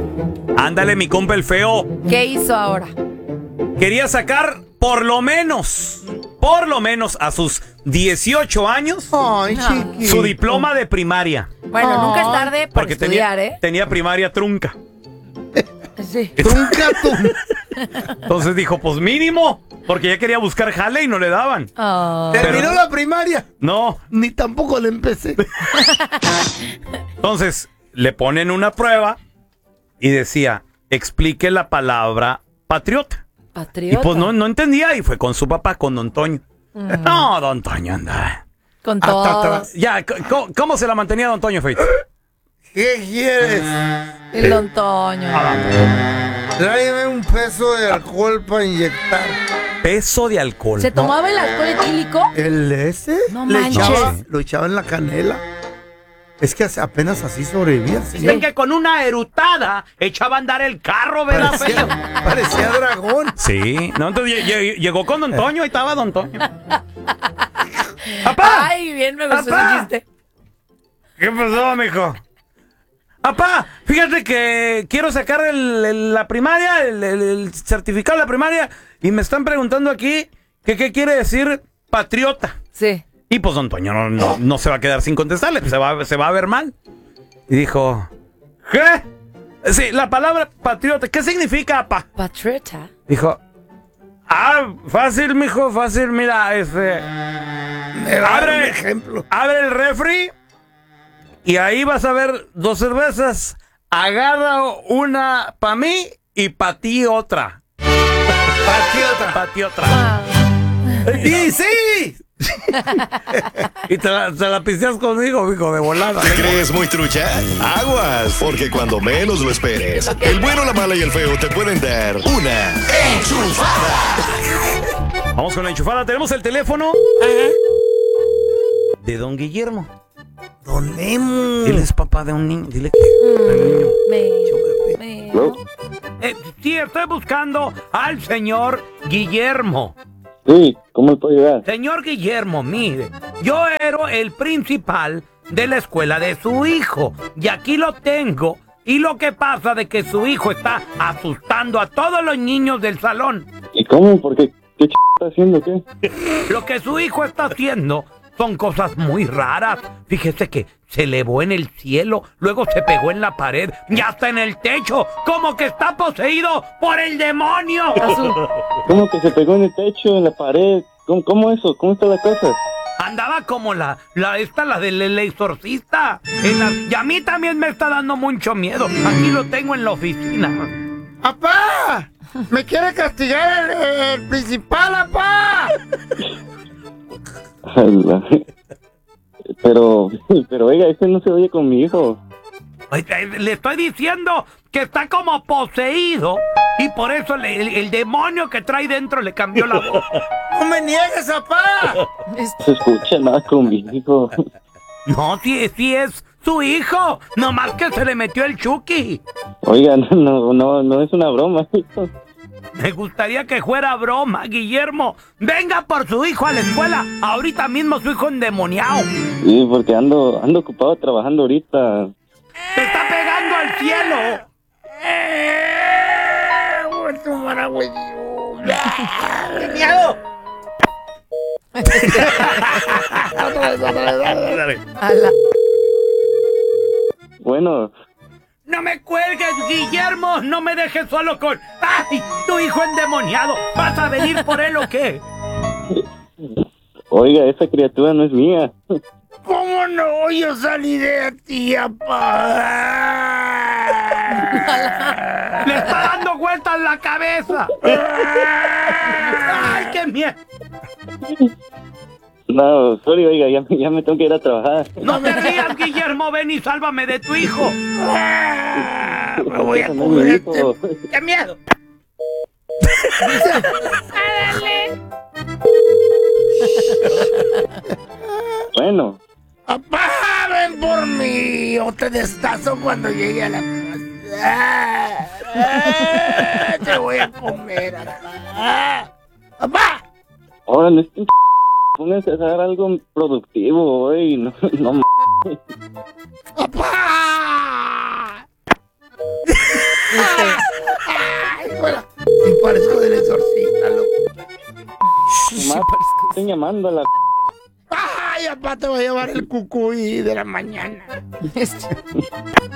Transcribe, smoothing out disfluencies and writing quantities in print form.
Ándale, mi compa el feo. ¿Qué hizo ahora? Quería sacar por lo menos a sus 18 años Ay, No. chiquito. su diploma de primaria. Bueno, nunca es tarde para Porque estudiar, tenía primaria trunca. Sí. Trunca tú. Entonces dijo, pues mínimo, porque ya quería buscar jale y no le daban. Oh. ¿Terminó la primaria? No. Ni tampoco le empecé. Entonces le ponen una prueba y decía, explique la palabra patriota. Patriota. Y pues no entendía y fue con su papá, con don Toño. No, don Toño, anda. Con todos. Ya, ¿cómo se la mantenía don Toño, Feito? ¿Qué quieres? El don Toño. Tráeme un peso de alcohol para inyectar. Peso de alcohol. ¿Se tomaba el alcohol etílico? ¿El ese? No manches. Lo echaba en la canela. Es que apenas así sobrevivía, señor. Dicen que con una erutada echaba a andar el carro, ¿verdad, feo? Parecía dragón. Sí, no, entonces llegó con don Toño, ahí estaba don Toño. ¡Papá! Ay, bien me gustó ¡Papá! ese chiste. ¿Qué pasó, mijo? Papá, fíjate que quiero sacar la primaria, el certificado de la primaria, y me están preguntando aquí que qué quiere decir patriota. Sí. Y pues don Toño no se va a quedar sin contestarle, pues se va a ver mal. Y dijo, ¿qué? Sí, la palabra patriota, ¿qué significa, papá? Patriota. Dijo, fácil, mijo, fácil, mira, abre, ejemplo. abre el refri y ahí vas a ver 2 cervezas. Agarra una para mí y para ti otra. Para ti otra. Ah. ¡Y sí! Y te la pisteas conmigo, mijo, de volada. ¿Te crees muy trucha? Aguas, porque cuando menos lo esperes, el bueno, la mala y el feo te pueden dar una enchufada. Vamos con la enchufada. Tenemos el teléfono de don Guillermo. Don Memo. Él es papá de un niño. Dile que el niño. Sí, estoy buscando al señor Guillermo. Sí, ¿cómo le puedo ayudar? Señor Guillermo, mire, yo era el principal de la escuela de su hijo y aquí lo tengo. Y lo que pasa de que su hijo está asustando a todos los niños del salón. ¿Y cómo? ¿Por qué? ¿Qué está haciendo? ¿Qué? Lo que su hijo está haciendo son cosas muy raras. Fíjese que se elevó en el cielo, luego se pegó en la pared y hasta en el techo, como que está poseído por el demonio. ¿Cómo que se pegó en el techo, en la pared? ¿Cómo eso? ¿Cómo está la cosa? Andaba como la del exorcista. Y a mí también me está dando mucho miedo. Aquí lo tengo en la oficina. ¡Apá! ¡Me quiere castigar el principal, apá! Pero oiga, ese no se oye con mi hijo. Le estoy diciendo que está como poseído y por eso el demonio que trae dentro le cambió la voz. ¡No me niegues, apá! Se escucha nada con mi hijo. No, sí es su hijo. Nomás que se le metió el Chucky. Oiga, no es una broma, hijo. Me gustaría que fuera broma, Guillermo. Venga por su hijo a la escuela. Ahorita mismo su hijo endemoniado. Sí, porque ando ocupado trabajando ahorita. ¡Se está pegando al cielo! ¡Qué miedo! Ala. Bueno, ¡No me cuelgues, Guillermo! ¡No me dejes solo con... ¡Ay! ¡Tu hijo endemoniado! ¿Vas a venir por él o qué? oiga, esa criatura no es mía. ¿Cómo no? Yo salí de ti, apá. ¡Le está dando vueltas la cabeza! ¡Ay, qué miedo! No, sorry, oiga, ya me tengo que ir a trabajar. ¡No te rías, Guillermo! ¡Ven y sálvame de tu hijo! Me voy a Ese no es mi comer hijo. ¡Qué miedo! Bueno, ¡Apá, ven por mí! O te destazo cuando llegue a la casa. Te voy a comer, apá. ¡Apá! ahora no estoy... Pónganse a hacer algo productivo hoy. No. ¡Apá! parezco del exorcista, loco. Mamá, estoy llamando a la... Ay, papá, te voy a llevar el cucuy de la mañana.